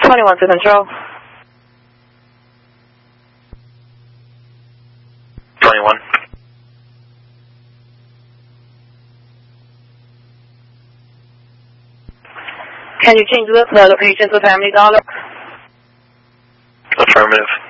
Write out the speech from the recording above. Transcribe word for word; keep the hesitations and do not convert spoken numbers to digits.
twenty-one to control. twenty-one. Can you change the location to Family Dollar? Affirmative.